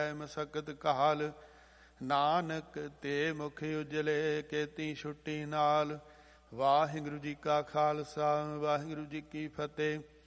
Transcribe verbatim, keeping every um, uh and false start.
ਮਸਕਤ ਕਾਲ। ਨਾਨਕ ਤੇ ਮੁਖ ਉਜਲੇ ਕੇਤੀ ਛੁੱਟੀ ਨਾਲ। ਵਾਹਿਗੁਰੂ ਜੀ ਕਾ ਖਾਲਸਾ ਵਾਹਿਗੁਰੂ ਜੀ ਕੀ ਫਤਿਹ।